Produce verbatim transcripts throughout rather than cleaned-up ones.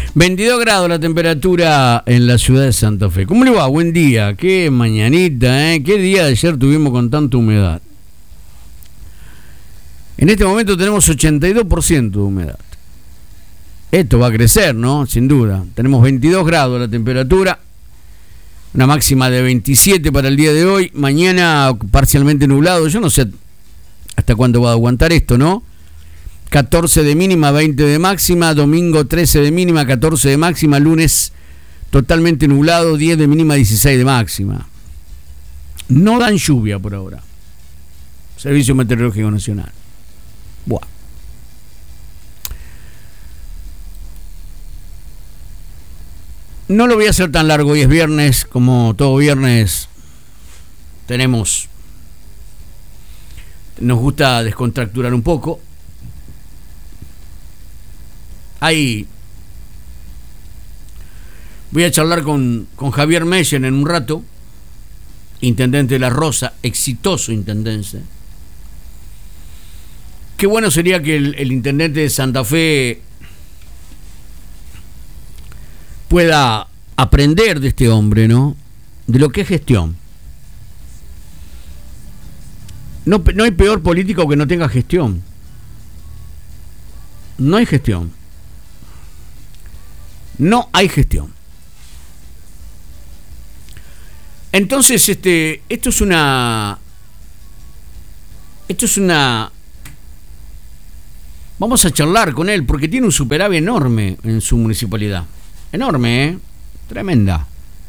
veintidós grados la temperatura en la ciudad de Santa Fe. ¿Cómo le va? Buen día. Qué mañanita, ¿eh? Qué día de ayer tuvimos con tanta humedad. En este momento tenemos ochenta y dos por ciento de humedad. Esto va a crecer, ¿no? Sin duda. Tenemos veintidós grados la temperatura. Una máxima de veintisiete para el día de hoy. Mañana parcialmente nublado. Yo no sé hasta cuándo va a aguantar esto, ¿no? catorce de mínima, veinte de máxima. Domingo trece de mínima, catorce de máxima. Lunes totalmente nublado, diez de mínima, dieciséis de máxima. No dan lluvia por ahora. Servicio Meteorológico Nacional. Buah. No lo voy a hacer tan largo, hoy es viernes, como todo viernes tenemos, nos gusta descontracturar un poco. Ahí voy a charlar con, con Javier Meyen en un rato, intendente de La Rosa, exitoso intendente. Qué bueno sería que el, el intendente de Santa Fe pueda aprender de este hombre, ¿no? De lo que es gestión. No, no hay peor político que no tenga gestión. No hay gestión. No hay gestión. Entonces, este, esto es una, esto es una, vamos a charlar con él porque tiene un superávit enorme en su municipalidad. Enorme, ¿eh? Tremenda.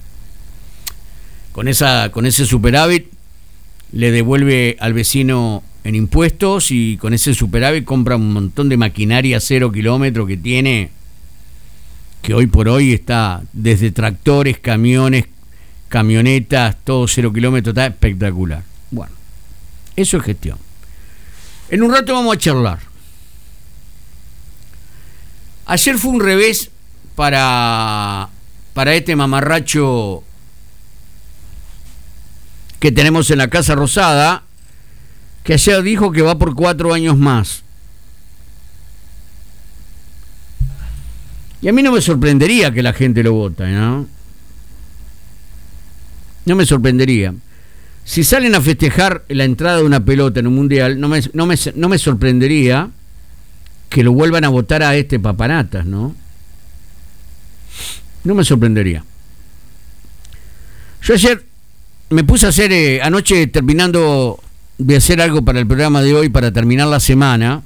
Con esa, con ese superávit le devuelve al vecino en impuestos y con ese superávit compra un montón de maquinaria cero kilómetro que tiene, que hoy por hoy está desde tractores, camiones, camionetas, todo cero kilómetros, está espectacular. Bueno, eso es gestión. En un rato vamos a charlar. Ayer fue un revés para, para este mamarracho que tenemos en la Casa Rosada, que ayer dijo que va por cuatro años más. Y a mí no me sorprendería que la gente lo vote, ¿no? No me sorprendería. Si salen a festejar la entrada de una pelota en un mundial, no me, no me, no me sorprendería que lo vuelvan a votar a este papanatas, ¿no? No me sorprendería. Yo ayer me puse a hacer, eh, anoche terminando de hacer algo para el programa de hoy, para terminar la semana,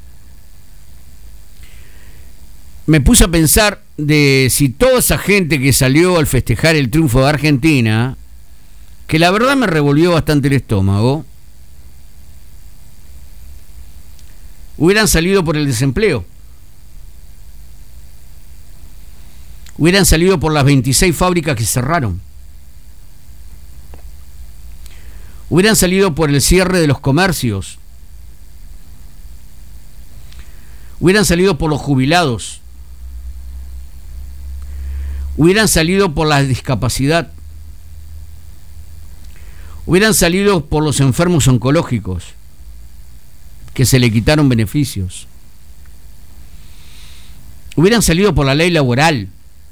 me puse a pensar de si toda esa gente que salió al festejar el triunfo de Argentina, que la verdad me revolvió bastante el estómago, hubieran salido por el desempleo, hubieran salido por las veintiséis fábricas que cerraron, hubieran salido por el cierre de los comercios, hubieran salido por los jubilados, hubieran salido por la discapacidad, hubieran salido por los enfermos oncológicos, que se le quitaron beneficios, hubieran salido por la ley laboral,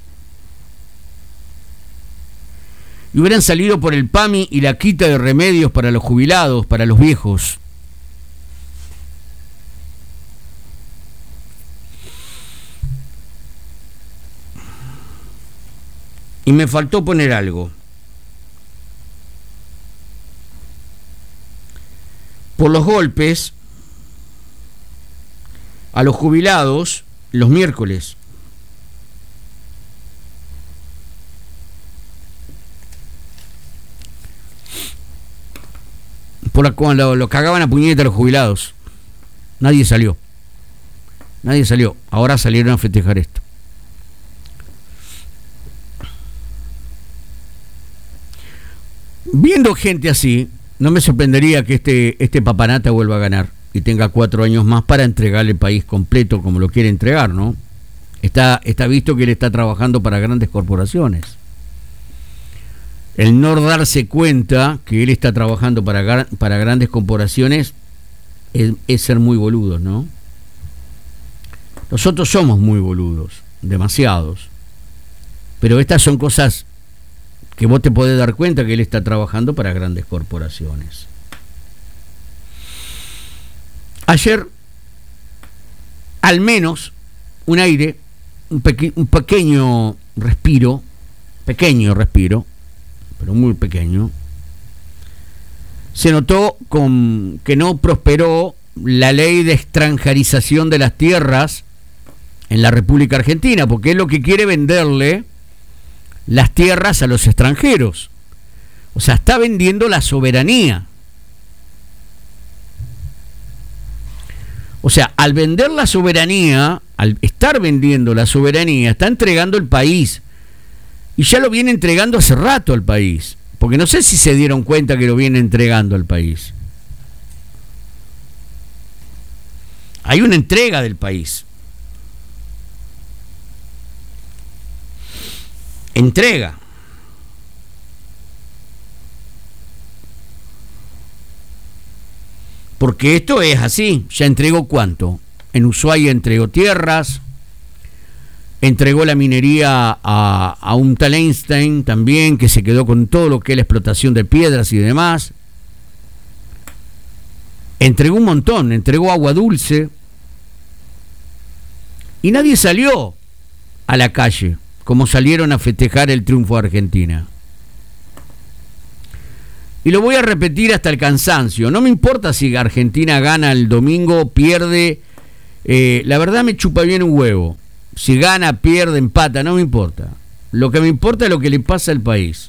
y hubieran salido por el PAMI y la quita de remedios para los jubilados, para los viejos. Y me faltó poner algo. Por los golpes a los jubilados los miércoles. Por la, cuando los cagaban a puñeta a los jubilados. Nadie salió. Nadie salió. Ahora salieron a festejar esto. Viendo gente así, no me sorprendería que este, este papanata vuelva a ganar y tenga cuatro años más para entregarle el país completo como lo quiere entregar, ¿no? Está, está visto que él está trabajando para grandes corporaciones. El no darse cuenta que él está trabajando para, para grandes corporaciones es, es ser muy boludo, ¿no? Nosotros somos muy boludos. demasiados. Pero estas son cosas que vos te podés dar cuenta que él está trabajando para grandes corporaciones. Ayer, al menos, un aire, un, peque- un pequeño respiro, pequeño respiro, pero muy pequeño, se notó con que no prosperó la ley de extranjerización de las tierras en la República Argentina, porque es lo que quiere venderle las tierras a los extranjeros. O sea, está vendiendo la soberanía. O sea, al vender la soberanía, al estar vendiendo la soberanía, está entregando el país. Y ya lo viene entregando hace rato al país. Porque no sé si se dieron cuenta que lo viene entregando al país. Hay una entrega del país. Entrega. Porque esto es así. Ya entregó cuánto. En Ushuaia entregó tierras. Entregó la minería a, a un tal Einstein también, que se quedó con todo lo que es la explotación de piedras y demás. Entregó un montón. Entregó agua dulce. Y nadie salió a la calle como salieron a festejar el triunfo de Argentina. Y lo voy a repetir hasta el cansancio. No me importa si Argentina gana el domingo, pierde. Eh, la verdad me chupa bien un huevo. Si gana, pierde, empata, no me importa. Lo que me importa es lo que le pasa al país.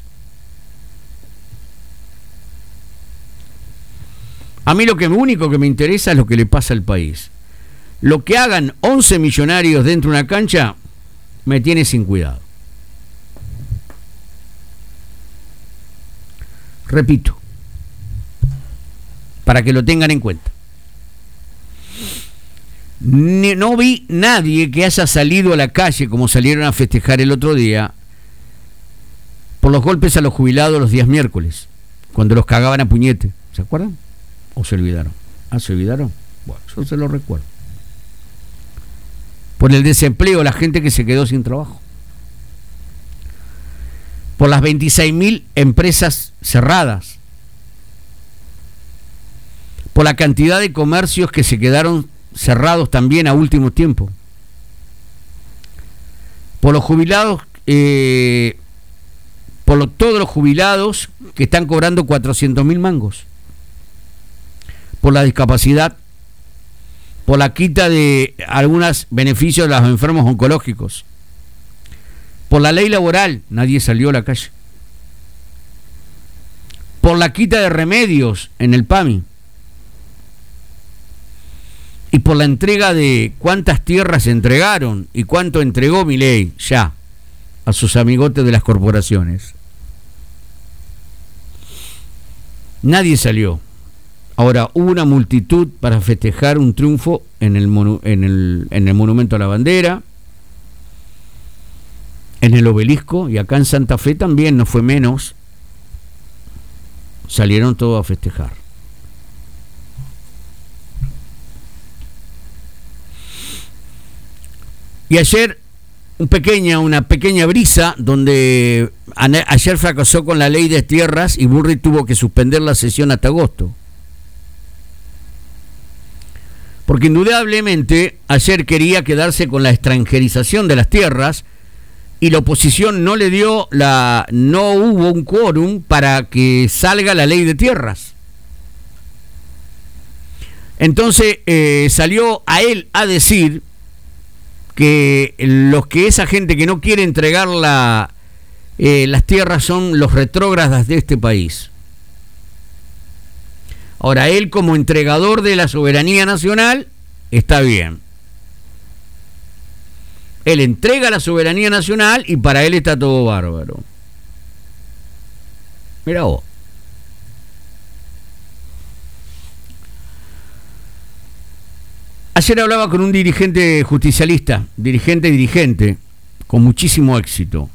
A mí lo que único que me interesa es lo que le pasa al país. Lo que hagan once millonarios dentro de una cancha me tiene sin cuidado. Repito, para que lo tengan en cuenta. No vi nadie que haya salido a la calle como salieron a festejar el otro día por los golpes a los jubilados los días miércoles, cuando los cagaban a puñete. ¿Se acuerdan? ¿O se olvidaron? Ah, ¿se olvidaron? Bueno, yo se lo recuerdo. Por el desempleo, la gente que se quedó sin trabajo. Por las veintiséis mil empresas cerradas. Por la cantidad de comercios que se quedaron cerrados también a último tiempo. Por los jubilados, eh, por lo, todos los jubilados que están cobrando cuatrocientos mil mangos. Por la discapacidad. Por la quita de algunos beneficios de los enfermos oncológicos. Por la ley laboral, nadie salió a la calle. Por la quita de remedios en el PAMI. Y por la entrega de cuántas tierras se entregaron y cuánto entregó Milei ya a sus amigotes de las corporaciones. Nadie salió. Ahora, hubo una multitud para festejar un triunfo en el, monu- en el, en el Monumento a la Bandera, en el Obelisco, y acá en Santa Fe también no fue menos. Salieron todos a festejar. Y ayer, un pequeña, una pequeña brisa, donde a- ayer fracasó con la ley de tierras y Burri tuvo que suspender la sesión hasta agosto. Porque indudablemente ayer quería quedarse con la extranjerización de las tierras y la oposición no le dio la, no hubo un quórum para que salga la ley de tierras. Entonces eh, salió a él a decir que los que esa gente que no quiere entregar la, eh, las tierras son los retrógradas de este país. Ahora, él como entregador de la soberanía nacional, está bien. Él entrega la soberanía nacional y para él está todo bárbaro. Mira vos. Ayer hablaba con un dirigente justicialista, dirigente dirigente, con muchísimo éxito.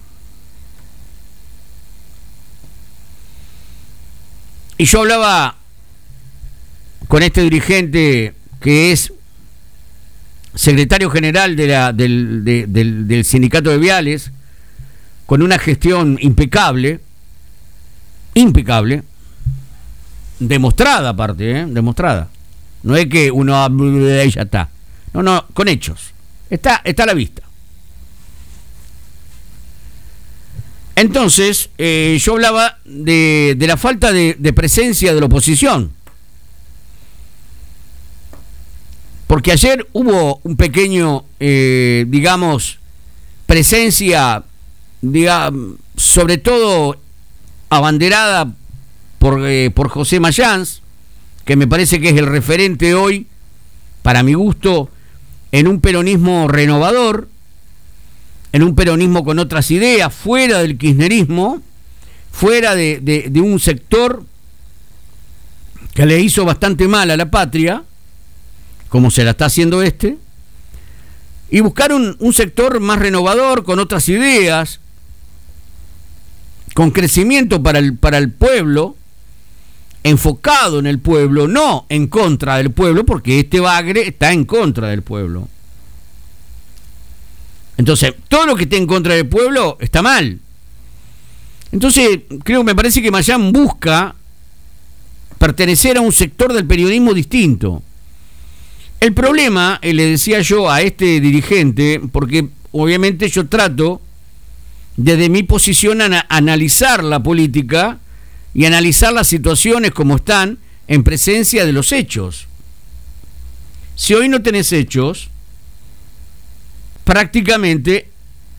Y yo hablaba con este dirigente que es secretario general de la, del, de, del, del sindicato de viales, con una gestión impecable, impecable, demostrada aparte, ¿eh? demostrada. No es que uno habla y ya está. No, no, con hechos. Está, está a la vista. Entonces, eh, yo hablaba de, de la falta de, de presencia de la oposición. Porque ayer hubo un pequeño, eh, digamos, presencia, digamos, sobre todo abanderada por, eh, por José Mayans, que me parece que es el referente hoy, para mi gusto, en un peronismo renovador, en un peronismo con otras ideas, fuera del kirchnerismo, fuera de, de, de un sector que le hizo bastante mal a la patria, como se la está haciendo este, y buscar un, un sector más renovador, con otras ideas, con crecimiento para el, para el pueblo, enfocado en el pueblo, no en contra del pueblo, porque este bagre está en contra del pueblo. Entonces, todo lo que esté en contra del pueblo está mal. Entonces, creo que me parece que Mayans busca pertenecer a un sector del periodismo distinto. El problema, eh, le decía yo a este dirigente, porque obviamente yo trato desde mi posición a analizar la política y analizar las situaciones como están en presencia de los hechos. Si hoy no tenés hechos, prácticamente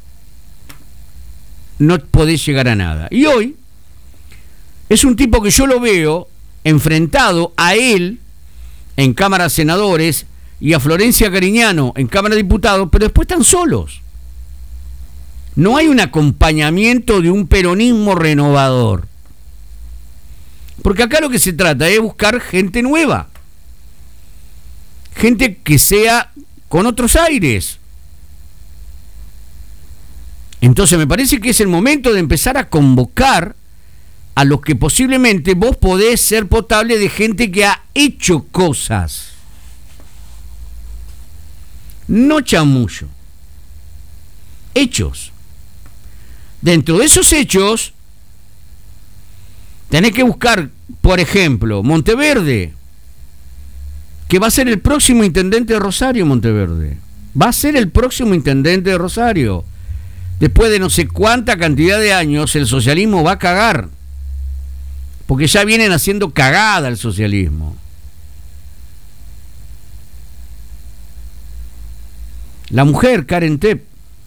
no podés llegar a nada. Y hoy es un tipo que yo lo veo enfrentado a él en Cámara de Senadores y a Florencia Cariñano en Cámara de Diputados, pero después están solos. No hay un acompañamiento de un peronismo renovador. Porque acá lo que se trata es buscar gente nueva. Gente que sea con otros aires. Entonces me parece que es el momento de empezar a convocar a los que posiblemente vos podés ser potable de gente que ha hecho cosas. No chamullo. Hechos. Dentro de esos hechos, tenés que buscar, por ejemplo, Monteverde, que va a ser el próximo intendente de Rosario, Monteverde. Va a ser el próximo intendente de Rosario. Después de no sé cuánta cantidad de años, el socialismo va a cagar. Porque ya vienen haciendo cagada el socialismo. La mujer, Karen Tepp.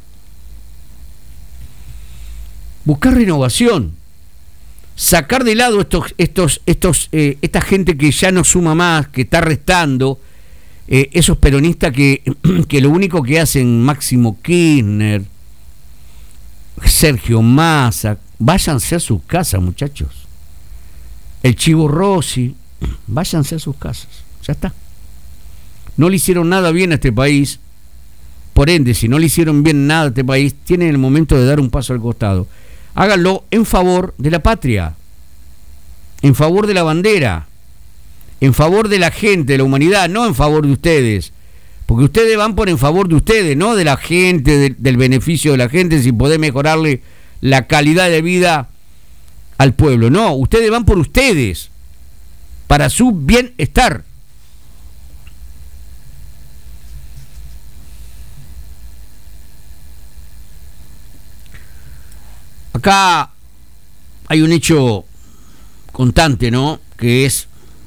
Buscar renovación. Sacar de lado estos, estos, estos, eh, esta gente que ya no suma más, que está restando, eh, esos peronistas que, que lo único que hacen, Máximo Kirchner, Sergio Massa, váyanse a sus casas, muchachos. El Chivo Rossi, váyanse a sus casas, ya está. No le hicieron nada bien a este país, por ende, si no le hicieron bien nada a este país, tienen el momento de dar un paso al costado. Háganlo en favor de la patria, en favor de la bandera, en favor de la gente, de la humanidad, no en favor de ustedes, porque ustedes van por en favor de ustedes, no de la gente, de, del beneficio de la gente, si podés mejorarle la calidad de vida al pueblo. No, ustedes van por ustedes, para su bienestar. Acá hay un hecho constante, ¿no? Que es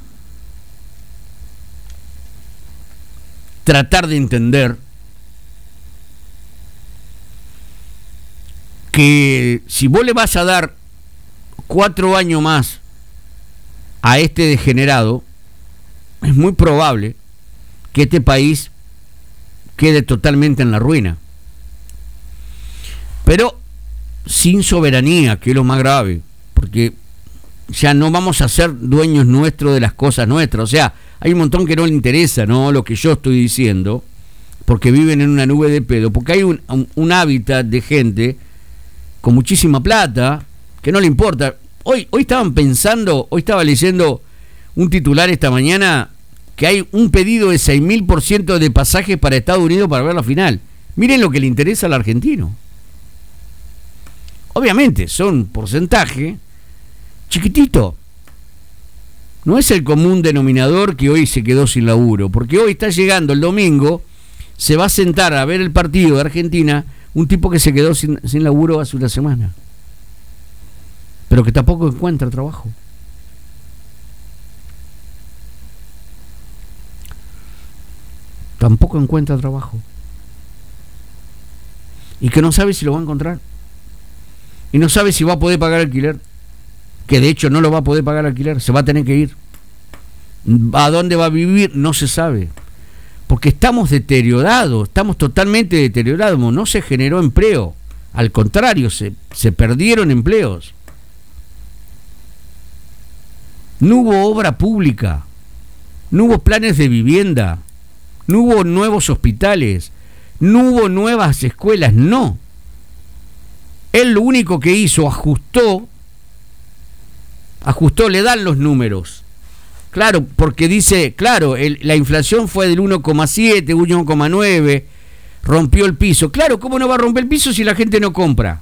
tratar de entender que si vos le vas a dar cuatro años más a este degenerado, es muy probable que este país quede totalmente en la ruina. Pero sin soberanía, que es lo más grave, porque ya no vamos a ser dueños nuestros de las cosas nuestras. O sea, hay un montón que no le interesa, ¿no?, lo que yo estoy diciendo, porque viven en una nube de pedo, porque hay un, un, un hábitat de gente con muchísima plata que no le importa. Hoy, hoy estaban pensando, hoy estaba leyendo un titular esta mañana que hay un pedido de seis mil por ciento de pasajes para Estados Unidos para ver la final. Miren lo que le interesa al argentino. Obviamente, son porcentaje chiquitito. No es el común denominador que hoy se quedó sin laburo, porque hoy está llegando el domingo, se va a sentar a ver el partido de Argentina un tipo que se quedó sin, sin laburo hace una semana, pero que tampoco encuentra trabajo. Tampoco encuentra trabajo. Y que no sabe si lo va a encontrar. Y no sabe si va a poder pagar alquiler. Que de hecho no lo va a poder pagar alquiler. Se va a tener que ir. ¿A dónde va a vivir? No se sabe. Porque estamos deteriorados. Estamos totalmente deteriorados. No se generó empleo. Al contrario, se, se perdieron empleos. No hubo obra pública. No hubo planes de vivienda. No hubo nuevos hospitales, no hubo nuevas escuelas, no. Él lo único que hizo, ajustó, ajustó, le dan los números. Claro, porque dice, claro, el, la inflación fue del uno coma siete, uno coma nueve, rompió el piso. Claro, ¿cómo no va a romper el piso si la gente no compra?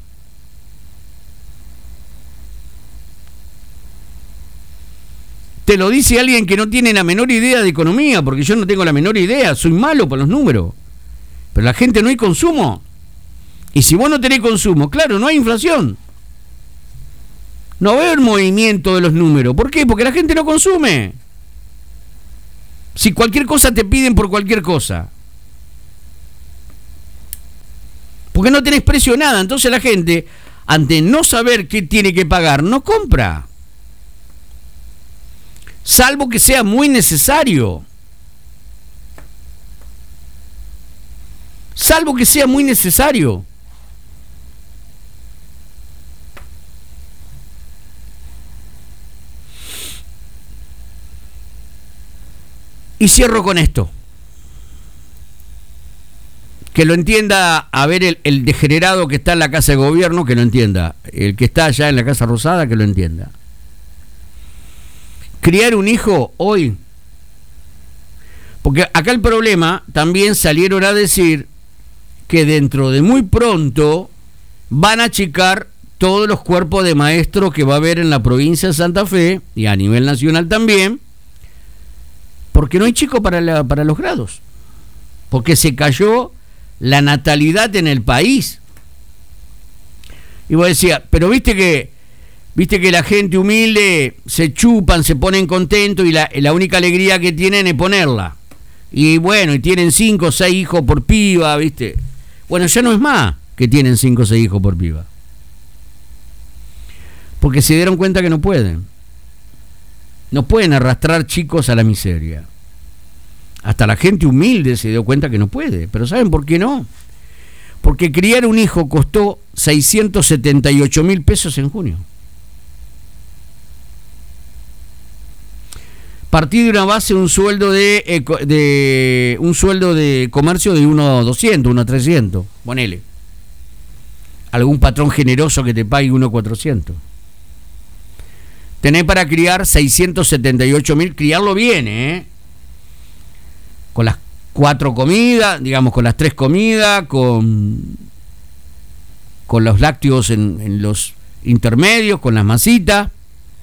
Te lo dice alguien que no tiene la menor idea de economía, porque yo no tengo la menor idea, soy malo para los números. Pero la gente no hay consumo. Y si vos no tenés consumo, claro, no hay inflación. No veo el movimiento de los números. ¿Por qué? Porque la gente no consume. Si cualquier cosa te piden por cualquier cosa. Porque no tenés precio nada. Entonces la gente, ante no saber qué tiene que pagar, no compra. Salvo que sea muy necesario. Salvo que sea muy necesario. Y cierro con esto. Que lo entienda, a ver, el, el degenerado que está en la Casa de Gobierno, que lo entienda. El que está allá en la Casa Rosada, que lo entienda. Criar un hijo hoy, porque acá el problema, también salieron a decir que dentro de muy pronto van a achicar todos los cuerpos de maestros que va a haber en la provincia de Santa Fe y a nivel nacional también, porque no hay chicos para, la, para los grados, porque se cayó la natalidad en el país. Y vos decías, pero viste que Viste que la gente humilde se chupan, se ponen contentos y la, la única alegría que tienen es ponerla. Y bueno, y tienen cinco o seis hijos por piba, ¿viste? Bueno, ya no es más que tienen cinco o seis hijos por piba. Porque se dieron cuenta que no pueden. No pueden arrastrar chicos a la miseria. Hasta la gente humilde se dio cuenta que no puede. Pero ¿saben por qué no? Porque criar un hijo costó seiscientos setenta y ocho mil pesos en junio. Partí de una base un sueldo de, de un sueldo de comercio de uno doscientos, uno trescientos, ponele. Algún patrón generoso que te pague uno cuatrocientos. Tenés para criar seiscientos setenta y ocho mil, criarlo bien, ¿eh? Con las cuatro comidas, digamos, con las tres comidas, con, con los lácteos en, en los intermedios, con las masitas.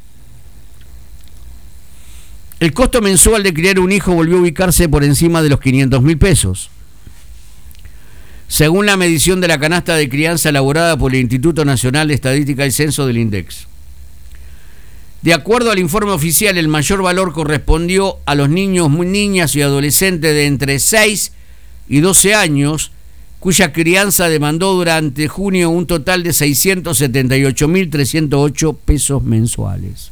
El costo mensual de criar un hijo volvió a ubicarse por encima de los quinientos mil pesos. Según la medición de la canasta de crianza elaborada por el Instituto Nacional de Estadística y Censo del INDEX. De acuerdo al informe oficial, el mayor valor correspondió a los niños, niñas y adolescentes de entre seis y doce años, cuya crianza demandó durante junio un total de seiscientos setenta y ocho mil trescientos ocho pesos mensuales.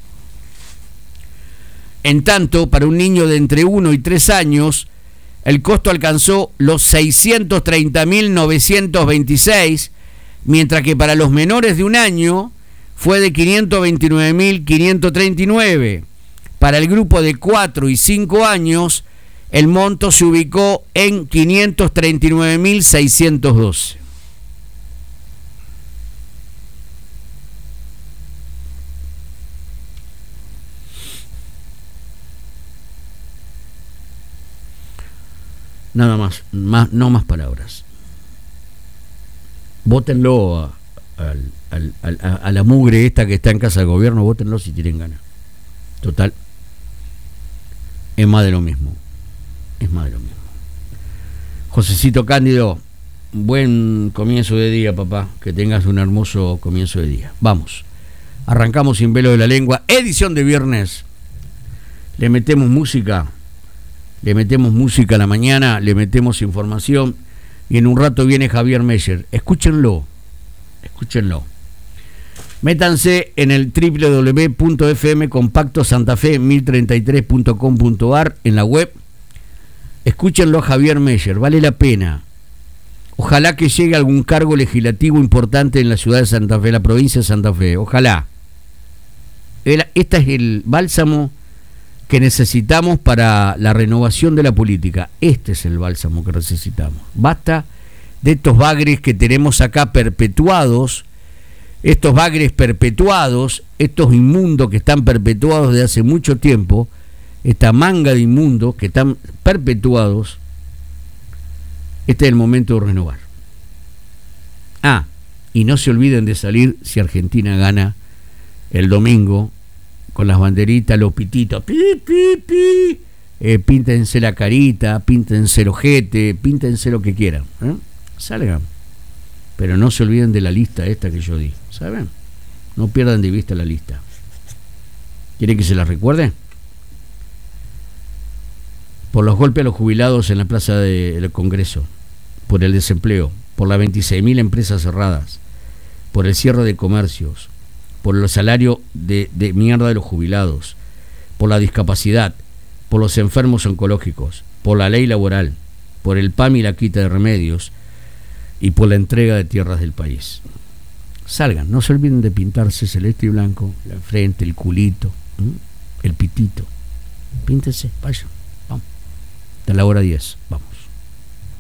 En tanto, para un niño de entre uno y tres años, el costo alcanzó los seiscientos treinta mil novecientos veintiséis, mientras que para los menores de un año fue de quinientos veintinueve mil quinientos treinta y nueve. Para el grupo de cuatro y cinco años, el monto se ubicó en quinientos treinta y nueve mil seiscientos doce. Nada más, más no más palabras. Vótenlo a, a, a, a, a la mugre esta que está en casa del gobierno, vótenlo si tienen ganas. Total, es más de lo mismo. Es más de lo mismo. Josecito Cándido, buen comienzo de día, papá. Que tengas un hermoso comienzo de día. Vamos. Arrancamos Sin Velo de la Lengua, edición de viernes. Le metemos música, le metemos música a la mañana, le metemos información y en un rato viene Javier Meyer. Escúchenlo, escúchenlo. Métanse en el doble u doble u doble u punto f m compacto santa fe mil treinta y tres punto com punto a r en la web. Escúchenlo a Javier Meyer, vale la pena. Ojalá que llegue algún cargo legislativo importante en la ciudad de Santa Fe, la provincia de Santa Fe. Ojalá. Este es el bálsamo que necesitamos para la renovación de la política. Este es el bálsamo que necesitamos. Basta de estos bagres que tenemos acá perpetuados, estos bagres perpetuados, estos inmundos que están perpetuados desde hace mucho tiempo, esta manga de inmundos que están perpetuados. Este es el momento de renovar. Ah, y no se olviden de salir si Argentina gana el domingo con las banderitas, los pititos, pi, pi, pi. Eh, píntense la carita, píntense el ojete, píntense lo que quieran. ¿eh? Salgan. Pero no se olviden de la lista esta que yo di. ¿Saben? No pierdan de vista la lista. ¿Quieren que se la recuerde? Por los golpes a los jubilados en la plaza del Congreso, por el desempleo, por las veintiséis mil empresas cerradas, por el cierre de comercios, por el salario de, de mierda de los jubilados, por la discapacidad, por los enfermos oncológicos, por la ley laboral, por el P A M y la quita de remedios y por la entrega de tierras del país. Salgan, no se olviden de pintarse celeste y blanco, la frente, el culito, ¿m? el pitito. Píntense, vayan, vamos. De la hora diez, vamos.